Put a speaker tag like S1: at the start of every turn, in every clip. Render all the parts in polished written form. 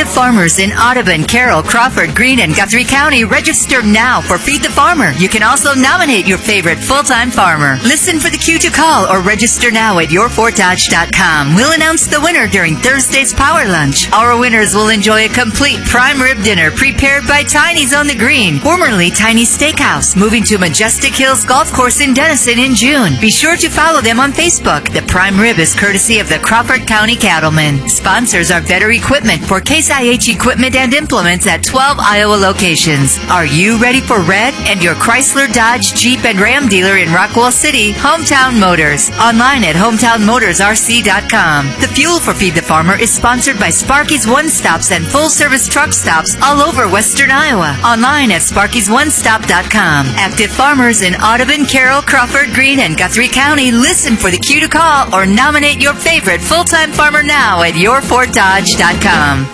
S1: the farmers in Audubon, Carroll, Crawford, Greene, and Guthrie County. Register now for Feed the Farmer. You can also nominate your favorite full-time farmer. Listen for the cue to call or register now at yourfortdodge.com. We'll announce the winner during Thursday's Power Lunch. Our winners will enjoy a complete prime rib dinner prepared by Tiny's on the Green, formerly Tiny Steakhouse, moving to Majestic Hills Golf Course in Denison in June. Be sure to follow them on Facebook. The prime rib is courtesy of the Crawford County Cattlemen. Sponsors are Better Equipment for Case IH equipment and implements at 12 Iowa locations. Are you ready for red? And your Chrysler, Dodge, Jeep, and Ram dealer in Rockwell City, Hometown Motors. Online at hometownmotorsrc.com. The fuel for Feed the Farmer is sponsored by Sparky's One Stops and full-service truck stops all over Western Iowa. Online at sparkysonestop.com. Active farmers in Audubon, Carroll, Crawford, Greene, and Guthrie County, listen for the cue to call or nominate your favorite full-time farmer now at yourfortdodge.com.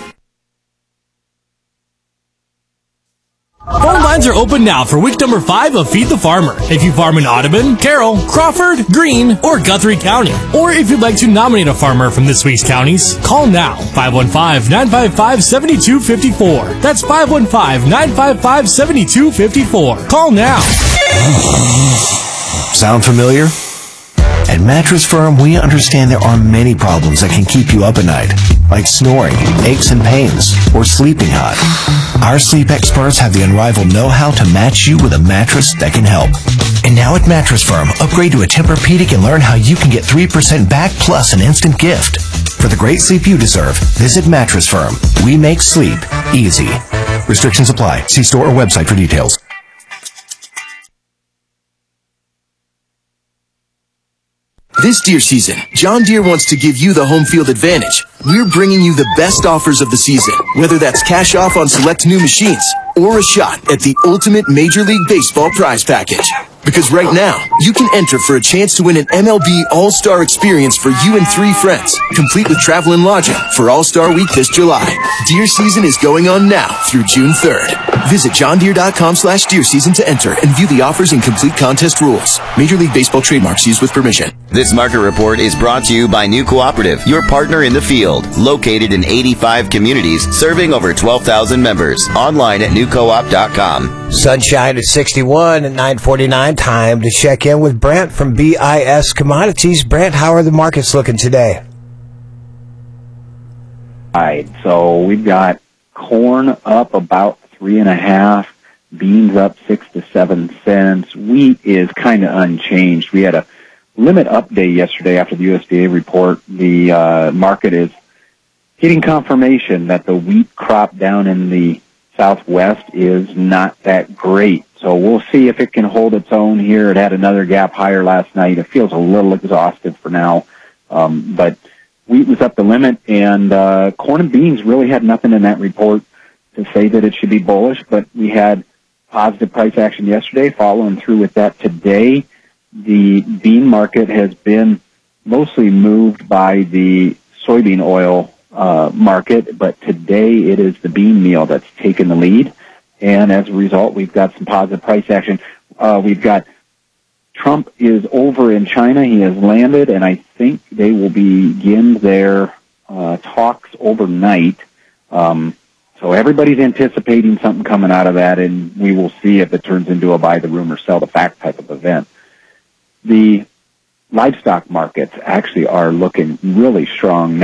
S2: Phone lines are open now for week number 5 of Feed the Farmer. If you farm in Audubon, Carroll, Crawford, Greene, or Guthrie County, or if you'd like to nominate a farmer from this week's counties, call now, 515-955-7254. That's 515-955-7254. Call now.
S3: Sound familiar? At Mattress Firm, we understand there are many problems that can keep you up at night, like snoring, aches and pains, or sleeping hot. Our sleep experts have the unrivaled know-how to match you with a mattress that can help. And now at Mattress Firm, upgrade to a Tempur-Pedic and learn how you can get 3% back plus an instant gift. For the great sleep you deserve, visit Mattress Firm. We make sleep easy. Restrictions apply. See store or website for details.
S4: This deer season, John Deere wants to give you the home field advantage. We're bringing you the best offers of the season, whether that's cash off on select new machines or a shot at the ultimate Major League Baseball prize package. Because right now, you can enter for a chance to win an MLB All-Star experience for you and 3 friends, complete with travel and lodging for All-Star Week this July. Deer season is going on now through June 3rd. Visit johndeere.com/deer season to enter and view the offers and complete contest rules. Major League Baseball trademarks used with permission.
S5: This market report is brought to you by New Cooperative, your partner in the field, located in 85 communities, serving over 12,000 members. Online at newcoop.com.
S6: Sunshine at 61 at 9:49. Time to check in with Brent from BIS Commodities. Brent, how are the markets looking today?
S7: All right, so we've got corn up about 3.5, beans up 6 to 7 cents. Wheat is kind of unchanged. We had a limit update yesterday after the USDA report. The market is getting confirmation that the wheat crop down in the Southwest is not that great. So we'll see if it can hold its own here. It had another gap higher last night. It feels a little exhausted for now. But wheat was up the limit, and corn and beans really had nothing in that report to say that it should be bullish. But we had positive price action yesterday, following through with that today. The bean market has been mostly moved by the soybean oil market, but today it is the bean meal that's taken the lead, and as a result, we've got some positive price action. We've got Trump is over in China. He has landed, and I think they will begin their talks overnight. So everybody's anticipating something coming out of that, and we will see if it turns into a buy the rumor, sell the fact type of event. The livestock markets actually are looking really strong now.